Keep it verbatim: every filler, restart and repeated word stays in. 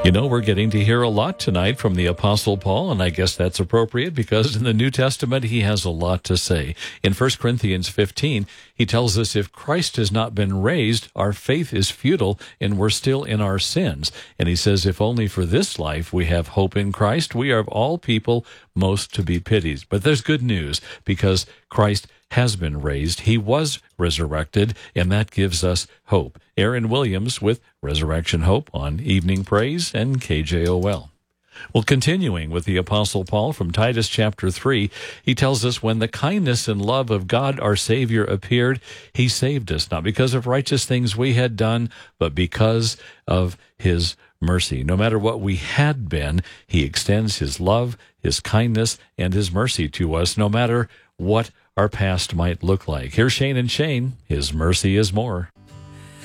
You know, we're getting to hear a lot tonight from the Apostle Paul, and I guess that's appropriate because in the New Testament, he has a lot to say. In First Corinthians fifteen, he tells us if Christ has not been raised, our faith is futile and we're still in our sins. And he says, if only for this life we have hope in Christ, we are of all people most to be pitied. But there's good news because Christ has been raised. He was resurrected, and that gives us hope. Aaron Williams with Resurrection Hope on Evening Praise and K J O L. Well, continuing with the Apostle Paul from Titus chapter three, he tells us, when the kindness and love of God our Savior appeared, he saved us, not because of righteous things we had done, but because of his mercy. No matter what we had been, he extends his love, his kindness, and his mercy to us, no matter what our past might look like. Here's Shane and Shane. His mercy is more.